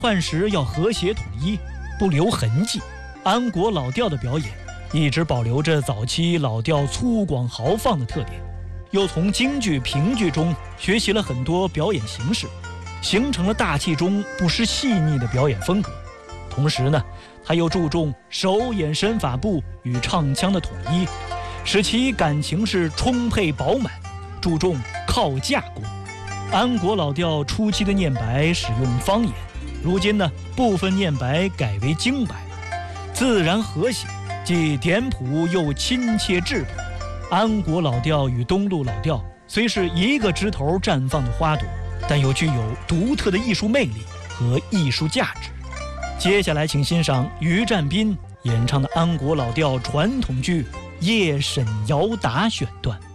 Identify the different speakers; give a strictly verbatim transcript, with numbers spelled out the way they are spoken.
Speaker 1: 换时要和谐统一，不留痕迹。安国老调的表演一直保留着早期老调粗犷豪放的特点，又从京剧评剧中学习了很多表演形式，形成了大气中不失细腻的表演风格。同时呢，他又注重手眼身法步与唱腔的统一，使其感情是充沛饱满，注重靠架功。安国老调初期的念白使用方言，如今呢，部分念白改为京白，自然和谐，既简朴又亲切质朴。安国老调与东路老调虽是一个枝头绽放的花朵，但又具有独特的艺术魅力和艺术价值。接下来请欣赏于占斌演唱的安国老调传统剧《夜审姚达》选段。